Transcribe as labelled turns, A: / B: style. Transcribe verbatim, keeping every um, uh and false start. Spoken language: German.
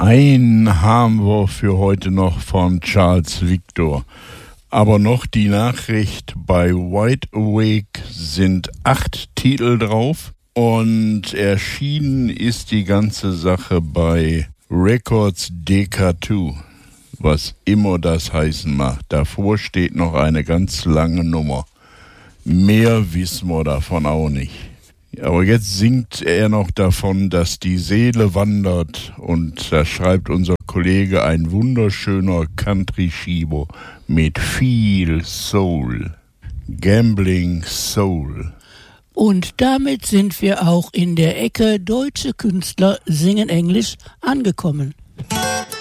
A: Einen haben wir für heute noch von Charles Victor. Aber noch die Nachricht, bei Wide Awake sind acht Titel drauf und erschienen ist die ganze Sache bei Records D K zwei, was immer das heißen mag. Davor steht noch eine ganz lange Nummer. Mehr wissen wir davon auch nicht. Aber jetzt singt er noch davon, dass die Seele wandert, und da schreibt unser Kollege ein wunderschöner Country-Schieber mit viel Soul. Gambling Soul.
B: Und damit sind wir auch in der Ecke Deutsche Künstler singen Englisch angekommen.